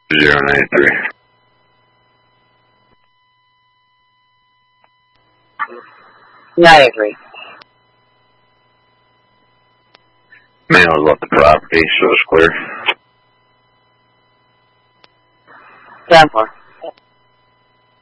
093. Yeah, I agree. Man was left the property, so it's clear. 10-4.